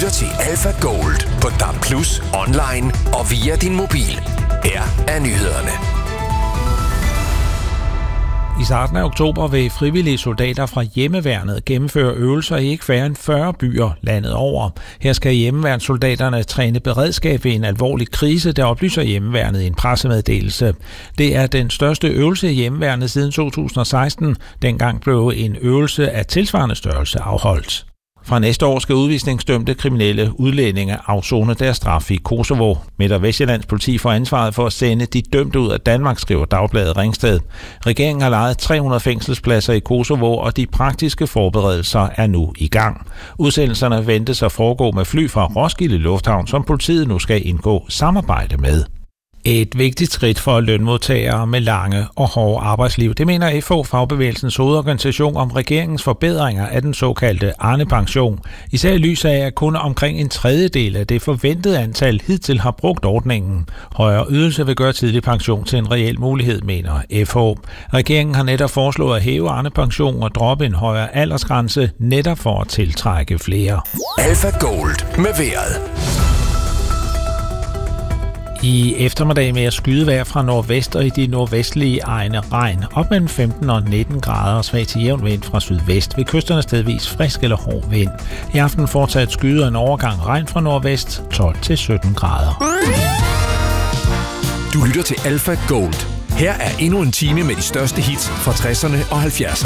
lytter til Alpha Gold på DAB+, online og via din mobil. Her er nyhederne. I starten af oktober vil frivillige soldater fra hjemmeværnet gennemføre øvelser i ikke færre end 40 byer landet over. Her skal hjemmeværnssoldaterne træne beredskab ved en alvorlig krise, der oplyser hjemmeværnet i en pressemeddelelse. Det er den største øvelse i hjemmeværnet siden 2016. Dengang blev en øvelse af tilsvarende størrelse afholdt. Fra næste år skal udvisningsdømte kriminelle udlændinge afsone deres straf i Kosovo. Midt- og Vestjyllands politi får ansvaret for at sende de dømte ud af Danmark, skriver Dagbladet Ringsted. Regeringen har lejet 300 fængselspladser i Kosovo, og de praktiske forberedelser er nu i gang. Udsendelserne ventes at foregå med fly fra Roskilde Lufthavn, som politiet nu skal indgå samarbejde med. Et vigtigt skridt for lønmodtagere med lange og hårde arbejdsliv. Det mener FH, fagbevægelsens hovedorganisation, om regeringens forbedringer af den såkaldte Arne-pension. Især i lys af, at kun omkring en tredjedel af det forventede antal hidtil har brugt ordningen. Højere ydelse vil gøre tidlig pension til en reel mulighed, mener FH. Regeringen har netop foreslået at hæve Arne-pension og droppe en højere aldersgrænse, netop for at tiltrække flere. Alpha Gold med vejret. I eftermiddag med at skyde vejr fra nordvest og i de nordvestlige egne regn. Op mellem 15 og 19 grader og svag til jævn vind fra sydvest. Ved kysterne stedvis frisk eller hård vind. I aften fortsat skyde og en overgang regn fra nordvest 12 til 17 grader. Du lytter til Alpha Gold. Her er endnu en time med de største hits fra 60'erne og 70'erne.